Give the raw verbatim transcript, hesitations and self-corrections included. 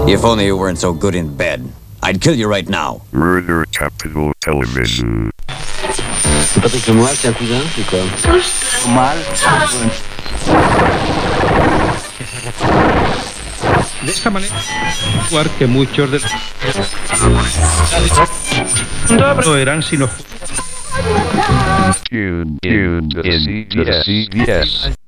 If only you weren't so good in bed. I'd kill you right now. Murder Capital Television. Patrick Lemoine, c'est un cousin, c'est quoi? Mal. De esta manera, que muchos de no eran sino Tune in to C B S.